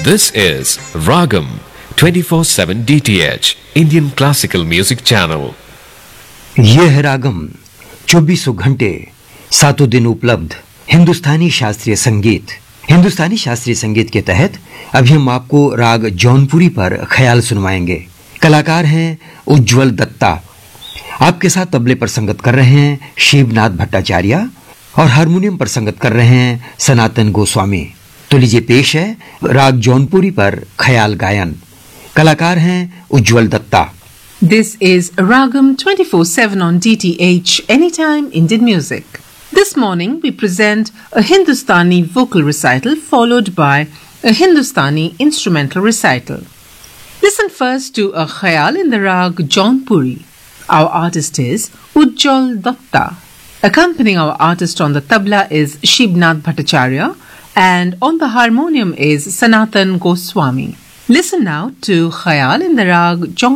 This is Ragam 24/7 DTH Indian Classical Music Channel. यह है रागम 2400 घंटे 7 दिन उपलब्ध हिंदुस्तानी शास्त्रीय संगीत। हिंदुस्तानी शास्त्रीय संगीत के तहत अभी हम आपको राग जौनपुरी पर ख्याल सुनवाएंगे। कलाकार हैं उज्ज्वल दत्ता। आपके साथ तबले पर संगत कर रहे हैं शिवनाथ भट्टाचार्य और हारमोनियम पर संगत कर रहे हैं सनातन गोस्वामी। तो लीजिए पेश है राग जौनपुरी पर ख्याल गायन। कलाकार हैं उज्ज्वल Dutta. This is Ragam 24/7 on DTH Anytime Indian Music. This morning we present a Hindustani vocal recital followed by a Hindustani instrumental recital. Listen first to a khayal in the rag Jaunpuri. Our artist is Ujjwal Datta. Accompanying our artist on the tabla is Shivnath Bhattacharya and on the harmonium is Sanatan Goswami. Listen now to khayal in the rag Jaunpuri.